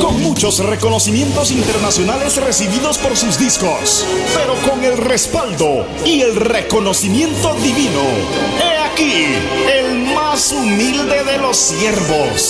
con muchos reconocimientos internacionales recibidos por sus discos, pero con el respaldo y el reconocimiento divino. He aquí el más humilde de los siervos.